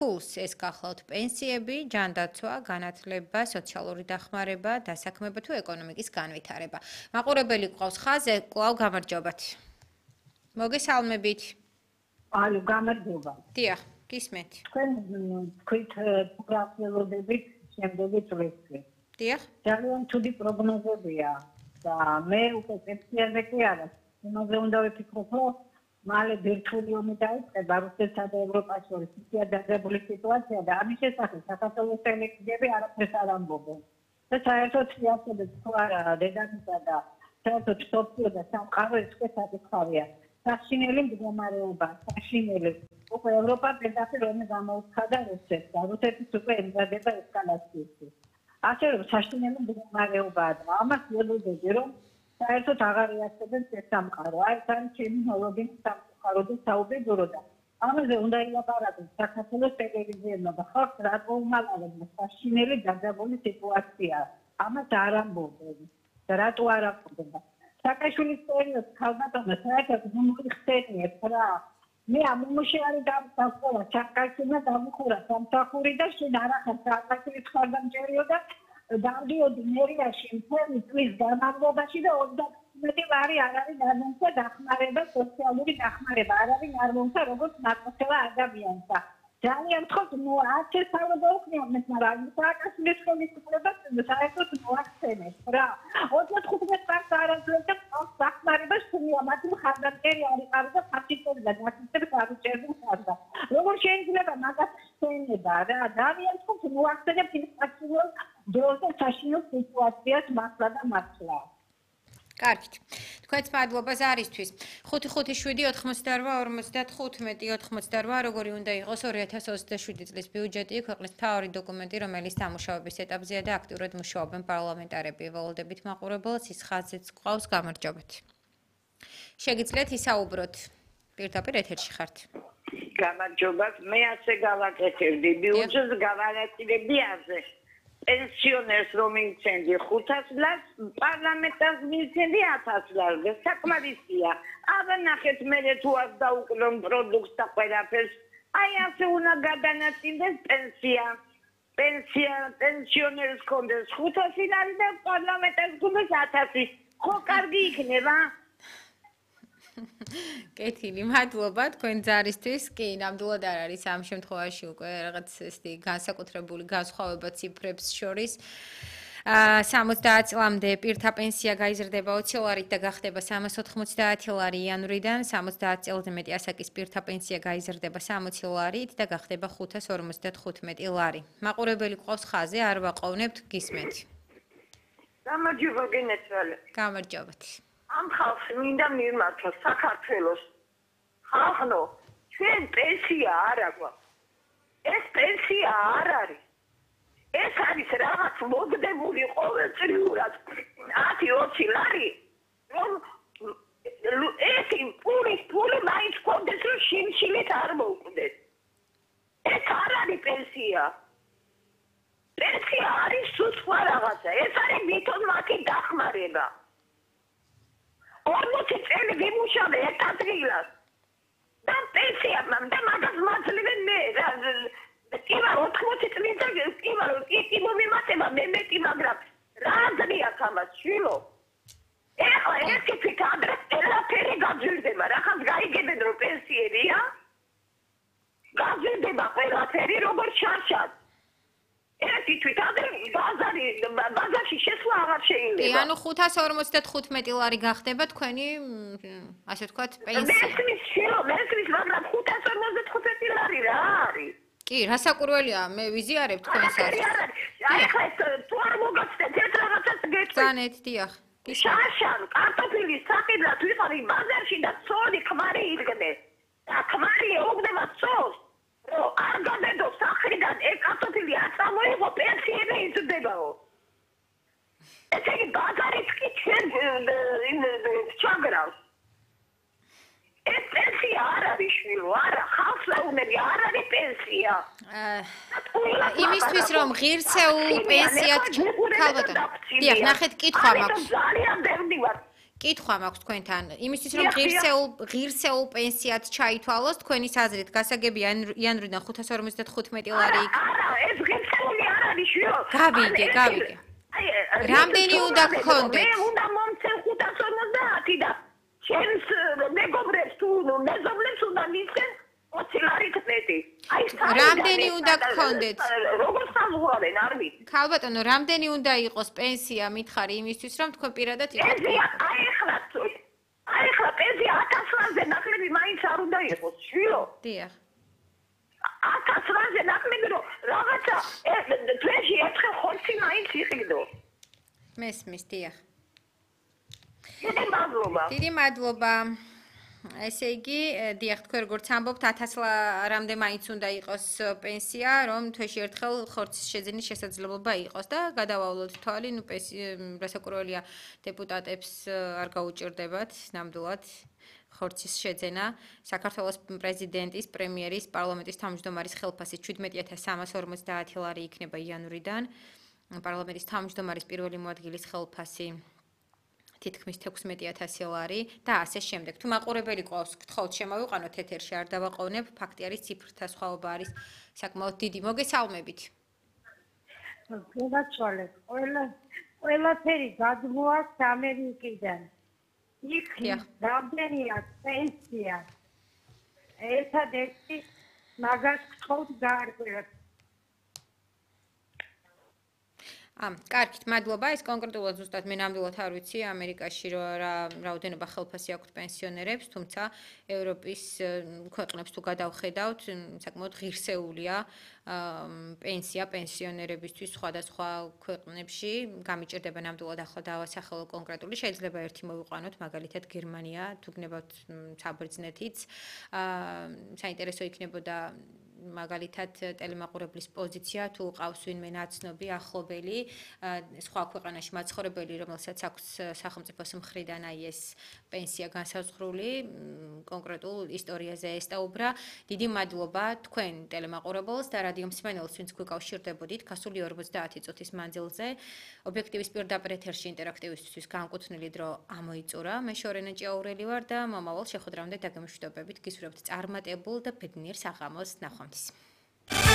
ფულს ეს გახლავთ პენსიები, ჯანდაცვა, განათლება, სოციალური დახმარება, დასაქმება თუ ეკონომიკის განვითარება. მაყურებელი გვყავს ხაზზე, კვლავ გამარჯობათ. მოგესალმებით. Алло, გამარჯობა. დიახ, გისმენთ. თქვენ თქვით პროგნოზებით შემდეგი წლებში. დიახ. ძალიან ცუდი პროგნოზებია და მე უკვე პენსიაზე კი არა. იმაზე უნდა ვიფიქროთ, რომ მალე ბირთვული ომი დაიწყება რუსეთსა და ევროპას შორის დაძაბული სიტუაცია და ამის შესახებ საქართველოს ტელევიზიები არაფერს არ ამბობენ. და საერთოდ სიასადეთ თუ არა დედამიწა და საერთოდ სოფიო და სამყარო ეს საკითხია. საშინელი მდგომარეობა, საშინელი უკვე ევროპა პირდაპირ ომი გამოუცხადა რუსეთს და რუსეთის უკვე ემზადება ესკალაციისთვის. ასე რომ საშინელი მდგომარეობაა და ამას ველოდები რომ საერთოდ აღარ იარსებენ ეს სამყარო. აი ეს არის ჩემი მოლოდინის სამყარო და საუბედურო და ამაზე უნდა ილაპარაკოს საქართველოს ტელევიზიებმა და ხალხს რატო უმალავებენ საშინელი დაძაბული სიტუაცია. ამას არ ამბობენ და რატო არ ამბობენ. საკაშვილის პერიოდს ქალბატონო საერთოდ მოიხსენიეთ რა. მე ამომში არის დავსაყოლა საკაშვილმა დამხურა სამსახური და შენ არ ახარ საკაშვილის ხარდამჭერიო და დავდიოდი მერიაში მთელი წლის განმავლობაში და 30 ლარი არ არის გადამცა დახმარება სოციალური დახმარება არ არის ნორმალთა როგორც ნაკოჩელა ადამიანსა ძალიან ხოთ ნუ არც ესწავლა უკნიათ მაგრამ საკაშვილის ხელისუფლებას საერთოდ მოახსენეს რა 35 წელს არასდროს და დახმარებას თუმცა მათი ხარდამჭერი არ იყავს და ფაქტიკურად დაკისრებს არ უჭერს და როგორ შეიძლება მაგას ხსენება რა ძალიან ხოთ მოახსენებს იმ ფაქტიკურ დროს და საშინელ სიტუაციას მართლა და მართლა კარგით. თქვენს მადლობა ზარისთვის. 555-88-55-88, როგორი უნდა იყოს 2027 წლის ბიუჯეტი, ქვეყნის მთავარი დოკუმენტი, რომელიც დამუშავების ეტაპზეა და აქტიურად მუშაობენ პარლამენტარები. ველოდებით მაყურებელს ის ხაზზეც გვყავს გამარჯობათ. შეგიძლიათ ისაუბროთ. პირდაპირ ეთერში ხართ. გამარჯობათ. მე ასე გავაკეთებდი ბიუჯეტს გავანაწილები ასე. პენსიონერს რომ მიცენდი 500 ლარს, პარლამენტარს მიცენდი 1000 ლარს. საკმარისია. აბა ნახეთ მე თუ არ დაუკლონ პროდუქტს და ყველაფერს. აი ასე უნდა გადანაწილდეს პენსია. პენსიონერს კონდეს 500 ლარი და პარლამენტარს კონდეს 1000. ხო კარგი იქნება? კეთილი, მადლობა თქვენ ზარისთვის. კი, ნამდვილად არ არის ამ შემთხვევაში უკვე რაღაც ესეთი განსაკუთრებული განსხვავება ციფრებს შორის. 70 წლამდე პირთა პენსია გაიზრდება 20 ლარით და გახდება 390 ლარი იანვრიდან, 70 წელზე მეტი ასაკის პირთა პენსია გაიზრდება 60 ლარით და გახდება 555 ლარი. მაყურებელი ყავს ხაზზე, არ ვაყოვნებთ, გისმენთ. გამარჯობა გენეცვალე. გამარჯობათ. ამ ხალხს მინდა მიმართვა საქართველოს ხალხო ჩვენ პენსია არ აქვს ეს პენსია არ არის ეს არის რაღაც მოგდებული ყოველწლიურად 10-20 ლარი რომ ეს პური მაინც კონდეს რომ შიმშილით არ მოუკვდეს ეს არ არის პენსია პენსია არის სხვა რაღაცა ეს არის მითონ მათი დახმარება 40 წელი ვიმუშავე ერთ ადგილას და პენსია და მაგას მაძლევენ მე კიმა 80 წელი და კიმა მიმატება მე მეტი მაგრამ რა აზრია ამას შილო ეხლა ერთი თვით ადრე ყველაფერი გაძვირდება რახან გაიგებენ რომ პენსიერია გაძვირდება ყველაფერი როგორ შარშად ერთი თვით ადრე ბაზარში შესვლა აღარ შეიძლება. კი, ანუ 555 ლარი გახდება თქვენი, ასე ვთქვათ, პენსია. მესმის, მაგრამ 555 ლარი რა არის? კი, რასაკვირველია, მე ვიზიარებ თქვენს არის. აი ხა თუ არ მოგაცდეთ ეს რაღაცას გეტყვი. ზანეთ, დიახ. შაშან, კარტოფილის საყიდლად ვიყავი ბაზარში და ცოლი ქმარი იდგნე. და ქმარი ეუბნება ცოლს. რომ არ გადადო სახრიდან ეს კარტოფილი არ წამოიღო პენსიები იზრდებაო. ესე იგი ბაზარიც კი ჩვენ ჩაგრავს. ეს პენსია არ არის შვილო, არა, ხალხს აუნები არ არის პენსია. იმისთვის რომ ღირსეულ პენსიად ქალბატონო. დიახ, ნახეთ კითხვა მაქვს. ძალიან ბევრი ვარ. კითხვა მაქვს თქვენთან. იმისთვის რომ ღირსეულ პენსიად ჩაითვალოს, თქვენის აზრით გასაგებია იანვრიდან 555 ლარი იქ. არა, ეს ღირსეული არ არის შიო. გავიგე. რამდენი უნდა გქონდეთ? მე უნდა მომცენ 550 და ჩემს მეგობრებს თუ მეზობლებს უნდა მისცენ 20 ლარით მეტი. რამდენი უნდა გქონდეთ? როგორ საზღვარენ არ ვიცი. ქალბატონო, რამდენი უნდა იყოს პენსია მითხარი იმისთვის რომ თქვენ პირადად იყოთ? ახლა პენსია 1000 ლარზე ნაკლები მაინც არ უნდა იყოს, შიო. დიახ. 1000 ლარზე ნაკლები რომ რაღაცა თვეში ერთხელ ხორცი მაინც იყიდო. მესმის, დიახ. დიდი მადლობა. ესე იგი, დიახ, თქვენ როგორც ამბობთ, 1000 ლარამდე მაინც უნდა იყოს პენსია, რომ თვეში ერთხელ ხორცის შეძენის შესაძლებლობა იყოს და გადავავლოთ თვალი, რასაკურველია დეპუტატებს არ გაუჭირდებათ ნამდვილად ხორცის შეძენა. საქართველოს პრეზიდენტის, პრემიერის, პარლამენტის თავმჯდომარის ხელფასი 17350 ლარი იქნება იანვრიდან. პარლამენტის თავმჯდომარის პირველი მოადგილის ხელფასი თითქმის 16000 ლარი და ასე შემდეგ. თუ მაყურებელი ყავს, გთხოვთ შემოვიყვანოთ ეთერში, არ დავაყოვნებ, ფაქტი არის, ციფრთა სხვაობა არის საკმაოდ დიდი. მოგესალმებით. გეცვალეთ. ყველაფერი გადმოაქვს ამერიკიდან. იქ რამდენია პენსია? ერთადერთი მაგას გთხოვთ გაარკვევათ. კარგით, მადლობა. ეს კონკრეტულად ზუსტად მე ნამდვილად არ ვიცი ამერიკაში რა რაოდენობა ხელფასი აქვს პენსიონერებს, თუმცა ევროპის ქვეყნებს თუ გადავხედავთ, საკმაოდ ღირსეულია პენსია პენსიონერებისთვის სხვადასხვა ქვეყნებში. გამიჭირდება ნამდვილად ახლა დავასახელო კონკრეტული, შეიძლება ერთი მოვიყვანოთ, მაგალითად გერმანია, თუ გნებავთ საბერძნეთიც. საინტერესო იქნებოდა მაგალითად ტელემაყურებლის პოზიცია თუ ყავს ვინმე ნაცნობი ახლობელი სხვა ქვეყანაში მაცხოვრებელი რომელსაც აქვს სახელმწიფოს მხრიდან აი ეს პენსია განსაზღვრული კონკრეტულ ისტორიაზე ესტაუბრა. დიდი მადლობა თქვენ ტელემაყურებელს და რადიო მსმენელს ვინც გვიკავშირდებოდით გასული 50 წუთის მანძილზე. ობიექტივის პირდაპირ ეთერში ინტერაქტივისთვის განკუთვნილი დრო ამოიწურა. მე შორენა ჭიაურელი ვარ და მომავალ შეხვედრამდე დაგემშვიდობებით გისურვებთ წარმატებულ და ბედნიერ საღამოს ნახვამდის.